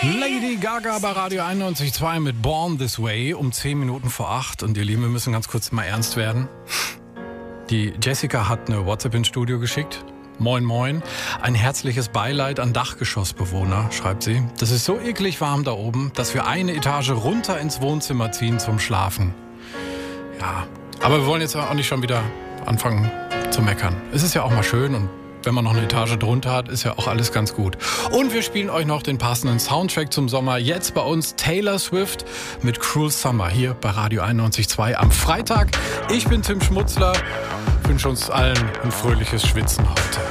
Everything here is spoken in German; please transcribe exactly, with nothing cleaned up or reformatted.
Lady Gaga bei Radio einundneunzig Komma zwei mit Born This Way um zehn Minuten vor acht. Und ihr Lieben, wir müssen ganz kurz mal ernst werden. Die Jessica hat eine WhatsApp ins Studio geschickt. Moin moin, ein herzliches Beileid an Dachgeschossbewohner, schreibt sie. Das ist so eklig warm da oben, dass wir eine Etage runter ins Wohnzimmer ziehen zum Schlafen. Ja, aber wir wollen jetzt auch nicht schon wieder anfangen zu meckern. Es ist ja auch mal schön und wenn man noch eine Etage drunter hat, ist ja auch alles ganz gut. Und wir spielen euch noch den passenden Soundtrack zum Sommer. Jetzt bei uns Taylor Swift mit Cruel Summer hier bei Radio einundneunzig Komma zwei am Freitag. Ich bin Tim Schmutzler. Ich wünsche uns allen ein fröhliches Schwitzen heute.